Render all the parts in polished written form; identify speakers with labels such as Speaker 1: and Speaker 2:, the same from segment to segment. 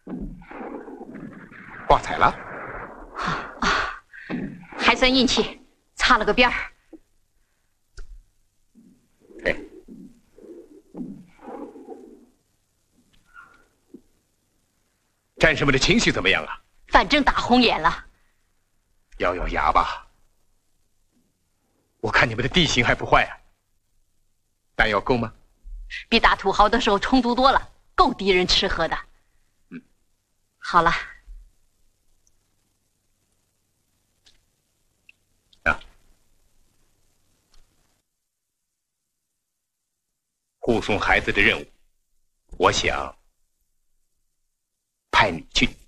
Speaker 1: 挂彩了？
Speaker 2: 啊，还算运气，擦了个边儿。
Speaker 1: 哎，战士们的情绪怎么样啊？
Speaker 2: 反正打红眼了。
Speaker 1: 咬咬牙吧。我看你们的地形还不坏啊。弹药够吗？
Speaker 2: 比打土豪的时候充足多了，够敌人吃喝的。
Speaker 1: 嗯，
Speaker 2: 好了。
Speaker 1: 啊，护送孩子的任务，我想派你去。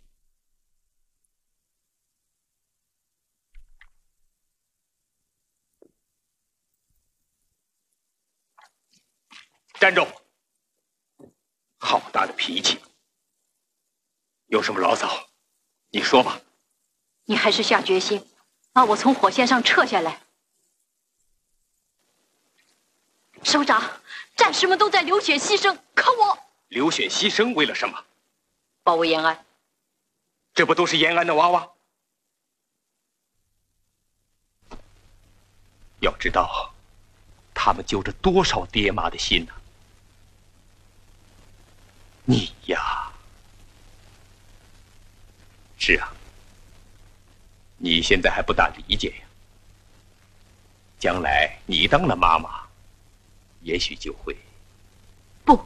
Speaker 1: 站住！好大的脾气！有什么牢骚，你说吧。
Speaker 2: 你还是下决心，把我从火线上撤下来。首长，战士们都在流血牺牲，可我……
Speaker 1: 流血牺牲为了什么？
Speaker 2: 保卫延安。
Speaker 1: 这不都是延安的娃娃？要知道，他们揪着多少爹妈的心呢？你呀，是啊，你现在还不大理解呀。将来你当了妈妈，也许就会。
Speaker 2: 不，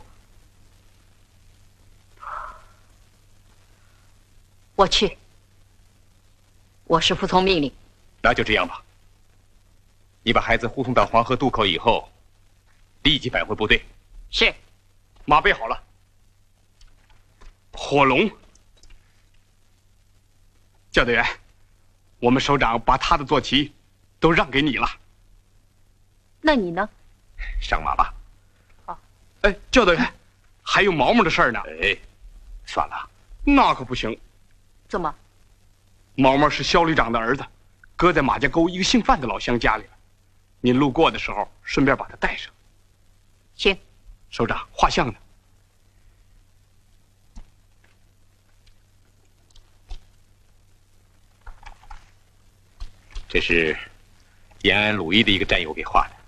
Speaker 2: 我去，我是服从命令。
Speaker 1: 那就这样吧。你把孩子护送到黄河渡口以后，立即返回部队。
Speaker 2: 是。
Speaker 1: 马备好了。
Speaker 3: 火龙，教队员，我们首长把他的坐骑都让给你了。
Speaker 2: 那你呢？
Speaker 1: 上马吧。
Speaker 2: 好。
Speaker 3: 哎，教队员，还有毛毛的事儿呢。
Speaker 1: 哎，算了。
Speaker 3: 那可不行。
Speaker 2: 怎么？
Speaker 3: 毛毛是肖旅长的儿子，搁在马家沟一个姓范的老乡家里了。您路过的时候，顺便把他带上。
Speaker 2: 行。
Speaker 3: 首长，画像呢？
Speaker 1: 这是延安鲁豫的一个战友给画的。